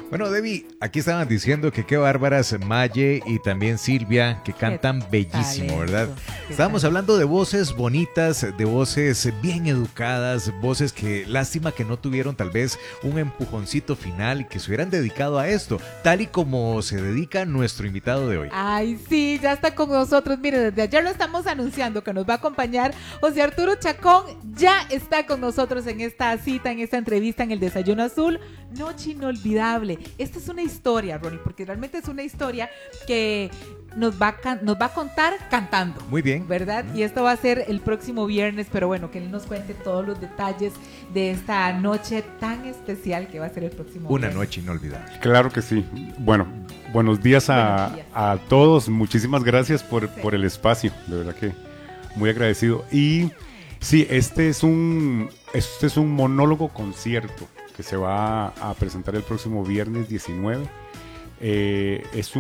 Bueno, Debbie, aquí estaban diciendo que qué bárbaras Maye y también Silvia, que cantan bellísimo, ¿verdad? Estábamos hablando de voces bonitas, de voces bien educadas, voces que lástima que no tuvieron tal vez un empujoncito final y que se hubieran dedicado a esto, tal y como se dedica nuestro invitado de hoy. Ay, sí, ya está con nosotros. Mire, desde ayer lo estamos anunciando que nos va a acompañar José Arturo Chacón. Ya está con nosotros en esta cita, en esta entrevista en el Desayuno Azul. Noche inolvidable. Esta es una historia, Ronnie, porque realmente es una historia que nos va a contar cantando. Muy bien. ¿Verdad? Y esto va a ser el próximo viernes, pero bueno, que él nos cuente todos los detalles de esta noche tan especial que va a ser el próximo viernes. Una noche inolvidable. Claro que sí. Bueno, buenos días a todos. Muchísimas gracias por el espacio. De verdad que muy agradecido. Y sí, este es un monólogo concierto que se va a presentar el próximo viernes 19. Es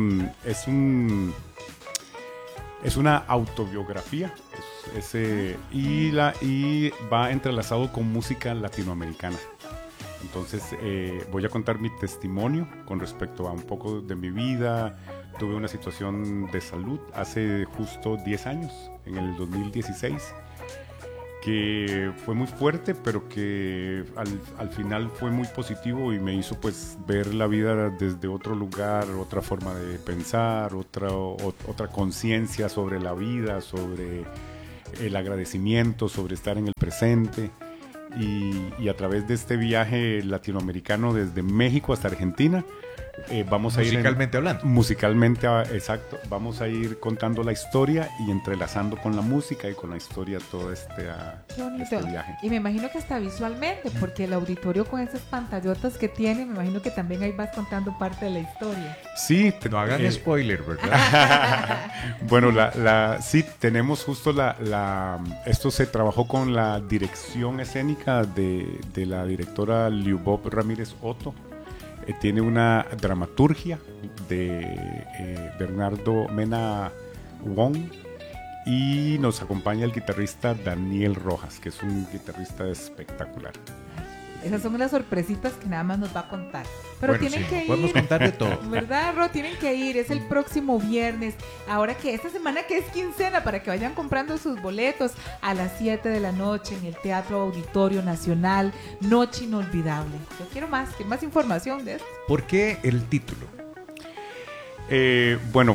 una autobiografía y va entrelazado con música latinoamericana. Entonces voy a contar mi testimonio con respecto a un poco de mi vida. Tuve una situación de salud hace justo 10 años, en el 2016, que fue muy fuerte, pero que al final fue muy positivo y me hizo pues ver la vida desde otro lugar, otra forma de pensar, otra conciencia sobre la vida, sobre el agradecimiento, sobre estar en el presente. Y a través de este viaje latinoamericano desde México hasta Argentina, vamos a ir musicalmente, exacto, vamos a ir contando la historia y entrelazando con la música y con la historia todo este viaje. Y me imagino que hasta visualmente, porque el auditorio con esas pantallotas que tiene, me imagino que también ahí vas contando parte de la historia. Sí, no hagan spoiler, ¿verdad? Bueno, sí, tenemos justo esto se trabajó con la dirección escénica de la directora Lyubov Ramírez Otto. Tiene una dramaturgia de Bernardo Mena Wong y nos acompaña el guitarrista Daniel Rojas, que es un guitarrista espectacular. Esas son las sorpresitas que nada más nos va a contar. Pero bueno, tienen que ir. Podemos contar de todo. ¿Verdad, Ro? Tienen que ir. Es el próximo viernes. Ahora que esta semana que es quincena, para que vayan comprando sus boletos a las 7 de la noche en el Teatro Auditorio Nacional. Noche inolvidable. Yo quiero más información de esto. ¿Por qué el título? Bueno,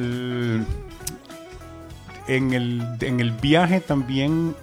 en el viaje también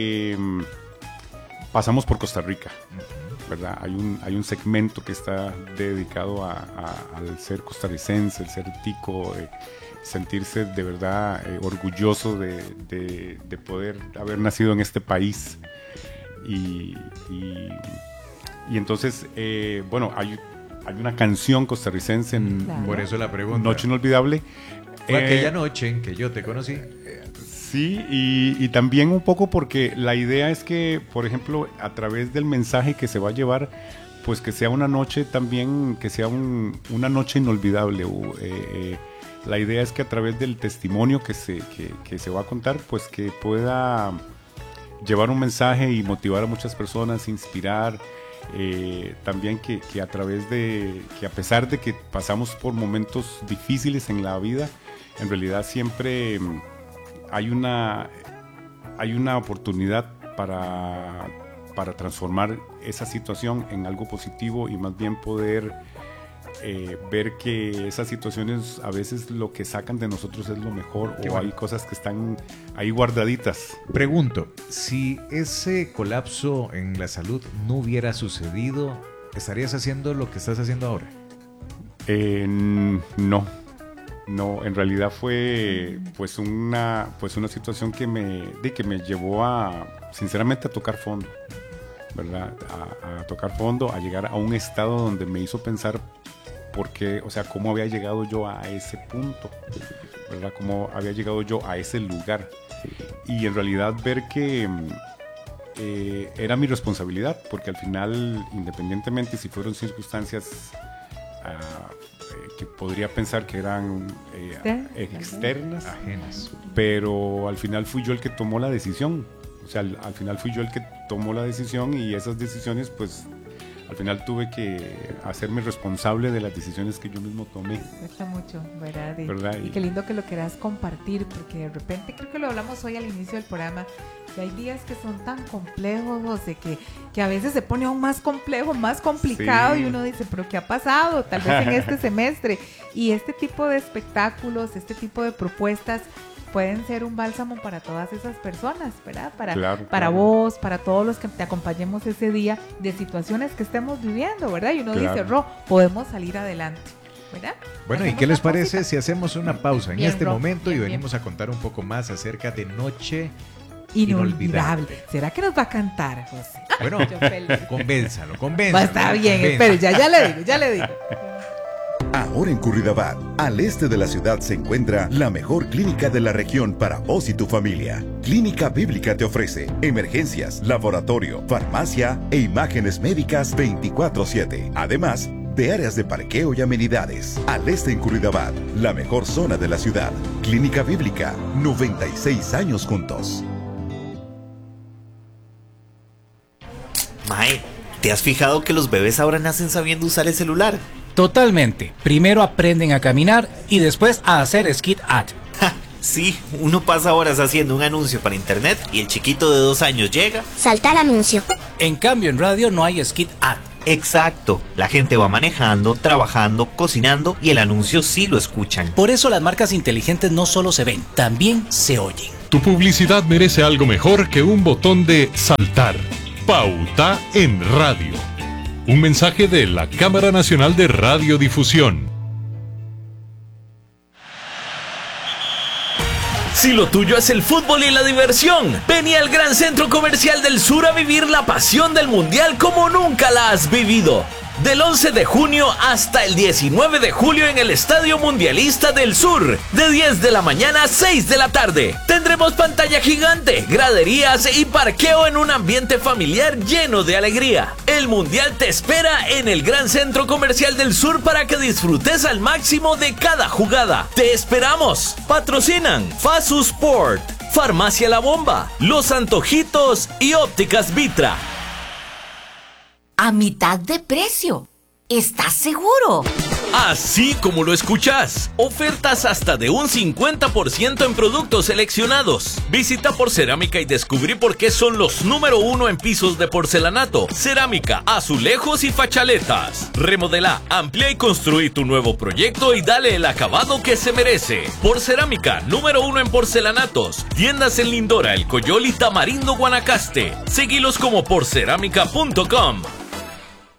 pasamos por Costa Rica, ¿verdad? Hay un segmento que está dedicado al ser costarricense, el ser tico, sentirse de verdad orgulloso de poder haber nacido en este país. Y entonces, bueno, hay una canción costarricense, Claro. Por eso la pregunta. Noche Inolvidable. Fue aquella noche en que yo te conocí. Sí, y también un poco porque la idea es que, por ejemplo, a través del mensaje que se va a llevar, pues que sea una noche también, que sea una noche inolvidable. La idea es que a través del testimonio que se va a contar, pues que pueda llevar un mensaje y motivar a muchas personas, inspirar. También que a través de, que a pesar de que pasamos por momentos difíciles en la vida, en realidad siempre hay una oportunidad para transformar esa situación en algo positivo y más bien poder ver que esas situaciones a veces lo que sacan de nosotros es lo mejor. Qué o bueno. Hay cosas que están ahí guardaditas. Pregunto, si ese colapso en la salud no hubiera sucedido, ¿estarías haciendo lo que estás haciendo ahora? No, en realidad fue pues una situación que me llevó sinceramente a tocar fondo, ¿verdad? A tocar fondo, a llegar a un estado donde me hizo pensar por qué, o sea, cómo había llegado yo a ese punto, ¿verdad? Cómo había llegado yo a ese lugar. Y en realidad ver que era mi responsabilidad, porque al final, independientemente si fueron circunstancias que podría pensar que eran externas, ajenas, pero al final fui yo el que tomó la decisión. O sea, al final fui yo el que tomó la decisión y esas decisiones pues Al final tuve que hacerme responsable de las decisiones que yo mismo tomé. Cuesta mucho, ¿verdad? ¿Verdad? Y qué lindo que lo quieras compartir, porque de repente, creo que lo hablamos hoy al inicio del programa, que hay días que son tan complejos, José, que a veces se pone aún más complejo, más complicado, sí. Y uno dice, ¿pero qué ha pasado? Tal vez en este semestre. Y este tipo de espectáculos, este tipo de propuestas pueden ser un bálsamo para todas esas personas, ¿verdad? Para vos, para todos los que te acompañemos ese día de situaciones que estemos viviendo, ¿verdad? Y uno dice, podemos salir adelante, ¿verdad? Bueno, ¿y qué les parece si hacemos una pausa en este momento y venimos a contar un poco más acerca de Noche Inolvidable? ¿Será que nos va a cantar, José? Bueno, convénzalo. Está bien, espere, ya le digo. Ahora en Curridabat, al este de la ciudad, se encuentra la mejor clínica de la región para vos y tu familia. Clínica Bíblica te ofrece emergencias, laboratorio, farmacia e imágenes médicas 24/7. Además de áreas de parqueo y amenidades. Al este en Curridabat, la mejor zona de la ciudad. Clínica Bíblica, 96 años juntos. Mae, ¿te has fijado que los bebés ahora nacen sabiendo usar el celular? Totalmente. Primero aprenden a caminar y después a hacer skit ad. Sí, uno pasa horas haciendo un anuncio para internet y el chiquito de 2 años llega. Saltar anuncio. En cambio, en radio no hay skit ad. Exacto. La gente va manejando, trabajando, cocinando y el anuncio sí lo escuchan. Por eso las marcas inteligentes no solo se ven, también se oyen. Tu publicidad merece algo mejor que un botón de saltar. Pauta en radio. Un mensaje de la Cámara Nacional de Radiodifusión. Si lo tuyo es el fútbol y la diversión, vení al Gran Centro Comercial del Sur a vivir la pasión del Mundial como nunca la has vivido. Del 11 de junio hasta el 19 de julio en el Estadio Mundialista del Sur, de 10 de la mañana a 6 de la tarde. Tendremos pantalla gigante, graderías y parqueo en un ambiente familiar lleno de alegría. El Mundial te espera en el Gran Centro Comercial del Sur para que disfrutes al máximo de cada jugada. ¡Te esperamos! Patrocinan Fasu Sport, Farmacia La Bomba, Los Antojitos y Ópticas Vitra. A mitad de precio. ¿Estás seguro? Así como lo escuchas. Ofertas hasta de un 50% en productos seleccionados. Visita Porcerámica y descubrí por qué son los número 1 en pisos de porcelanato, cerámica, azulejos y fachaletas. Remodela, amplía y construí tu nuevo proyecto y dale el acabado que se merece. Porcerámica, número 1 en porcelanatos. Tiendas en Lindora, El Coyol y Tamarindo, Guanacaste. Seguilos como porcerámica.com.